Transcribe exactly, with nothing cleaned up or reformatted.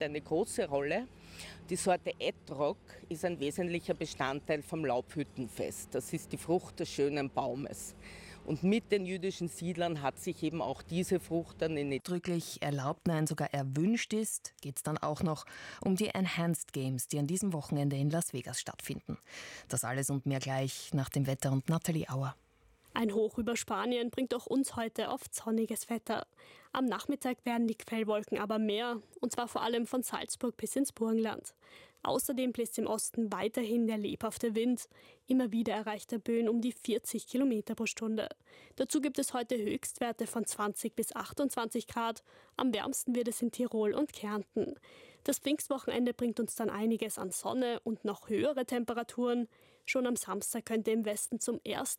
eine große Rolle. Die Sorte Ettrock ist ein wesentlicher Bestandteil vom Laubhüttenfest. Das ist die Frucht des schönen Baumes. Und mit den jüdischen Siedlern hat sich eben auch diese Frucht dann in Drücklich erlaubt, nein, sogar erwünscht ist, geht es dann auch noch um die Enhanced Games, die an diesem Wochenende in Las Vegas stattfinden. Das alles und mehr gleich nach dem Wetter und Nathalie Auer. Ein Hoch über Spanien bringt auch uns heute oft sonniges Wetter. Am Nachmittag werden die Quellwolken aber mehr, und zwar vor allem von Salzburg bis ins Burgenland. Außerdem bläst im Osten weiterhin der lebhafte Wind. Immer wieder erreicht er Böen um die vierzig Kilometer pro Stunde. Dazu gibt es heute Höchstwerte von zwanzig bis achtundzwanzig Grad. Am wärmsten wird es in Tirol und Kärnten. Das Pfingstwochenende bringt uns dann einiges an Sonne und noch höhere Temperaturen. Schon am Samstag könnte im Westen zum ersten